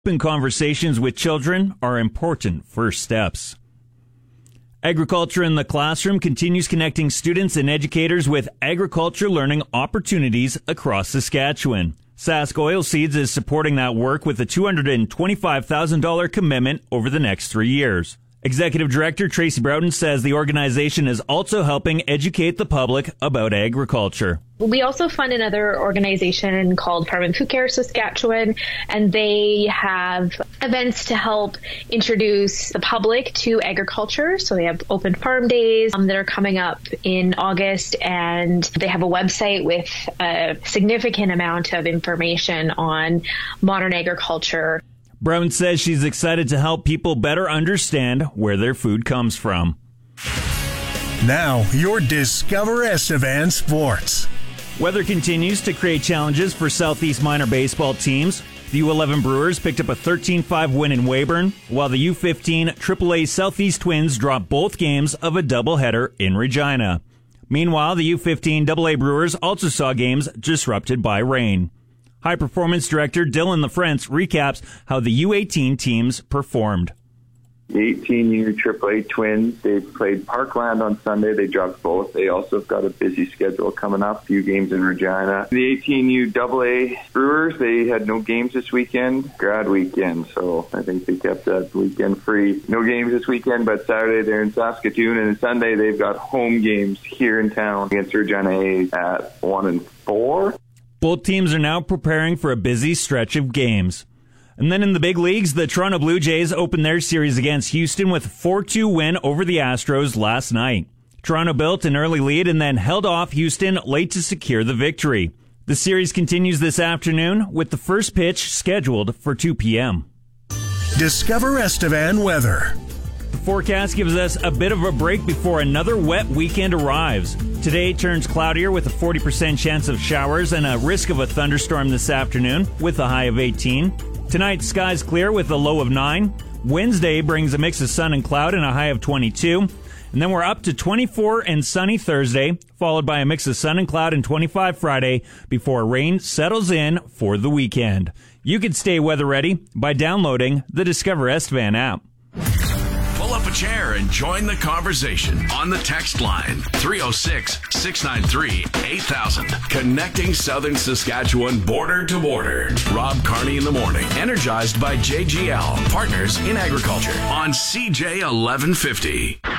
Open conversations with children are important first steps. Agriculture in the Classroom continues connecting students and educators with agriculture learning opportunities across Saskatchewan. Sask Oilseeds is supporting that work with a $225,000 commitment over the next 3 years. Executive Director Tracy Broughton says the organization is also helping educate the public about agriculture. We also fund another organization called Farm and Food Care Saskatchewan, and they have events to help introduce the public to agriculture. So they have open farm days that are coming up in August, and they have a website with a significant amount of information on modern agriculture. Brown says she's excited to help people better understand where their food comes from. Now, your Discover Estevan Sports. Weather continues to create challenges for Southeast minor baseball teams. The U11 Brewers picked up a 13-5 win in Weyburn, while the U15 AAA Southeast Twins dropped both games of a doubleheader in Regina. Meanwhile, the U15 AA Brewers also saw games disrupted by rain. High Performance Director Dylan LaFrance recaps how the U18 teams performed. The 18U AAA Twins, they played Parkland on Sunday. They dropped both. They also have got a busy schedule coming up, a few games in Regina. The 18U AA Brewers, they had no games this weekend, grad weekend, so I think they kept that weekend free. No games this weekend, but Saturday they're in Saskatoon, and Sunday they've got home games here in town against Regina A at 1 and 4. Both teams are now preparing for a busy stretch of games. And then in the big leagues, the Toronto Blue Jays opened their series against Houston with a 4-2 win over the Astros last night. Toronto built an early lead and then held off Houston late to secure the victory. The series continues this afternoon with the first pitch scheduled for 2 p.m. Discover Estevan weather. The forecast gives us a bit of a break before another wet weekend arrives. Today turns cloudier with a 40% chance of showers and a risk of a thunderstorm this afternoon with a high of 18. Tonight, skies clear with a low of 9. Wednesday brings a mix of sun and cloud and a high of 22. And then we're up to 24 and sunny Thursday, followed by a mix of sun and cloud and 25 Friday before rain settles in for the weekend. You can stay weather ready by downloading the Discover Estevan app. Pull up a chair and join the conversation on the text line 306-693-8000. Connecting Southern Saskatchewan border to border. Rob Carney in the morning. Energized by JGL, partners in agriculture on CJ 1150.